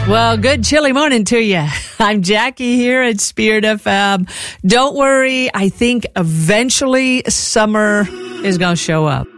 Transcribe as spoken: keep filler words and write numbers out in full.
Well, good chilly morning to you. I'm Jackie here at Spirit F M. Don't worry, I think eventually summer is going to show up.